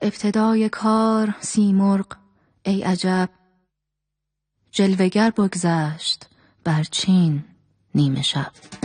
ابتدای کار سیمرغ ای عجب، جلوگر بگذشت بر چین نیمه شب.